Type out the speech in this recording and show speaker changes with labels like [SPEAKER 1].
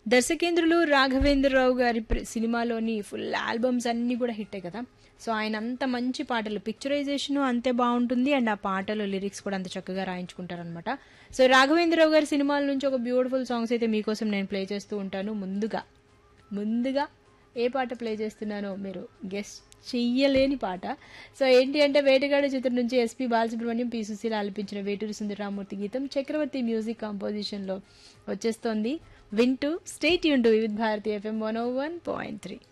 [SPEAKER 1] దర్శకేంద్రులు రాఘవేంద్రరావు గారి సినిమాలోని full albums అన్నీ కూడా హిట్టే కదా. సో ఆయన అంత మంచి పాటలు, పిక్చరైజేషన్ అంతే బాగుంటుంది అండ్ ఆ పాటలు లిరిక్స్ కూడా అంత చక్కగా రాయించుకుంటారనమాట. సో రాఘవేంద్రరావు గారి సినిమాల నుంచి ఒక బ్యూటిఫుల్ సాంగ్స్ అయితే మీకోసం నేను ప్లే చేస్తూ ఉంటాను. ముందుగా ఏ పాట ప్లే చేస్తున్నానో మీరు గెస్ట్ చెయ్యలేని పాట. సో ఏంటి అంటే వేటగాడి చిత్రం నుంచి ఎస్పి బాలసుబ్రహ్మణ్యం, పి సుశీల ఆలపించిన వేటూరి సుందరరామూర్తి గీతం చక్రవర్తి మ్యూజిక్ కంపోజిషన్లో వచ్చేస్తోంది. వింటూ stay tune to Vividh Bharati FM 101.3.